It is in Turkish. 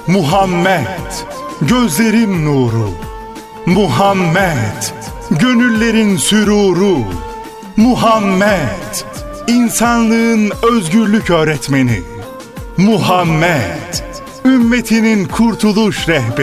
Muhammed, gözlerin nuru. Muhammed, gönüllerin süruru. Muhammed, insanlığın özgürlük öğretmeni. Muhammed, ümmetinin kurtuluş rehberi.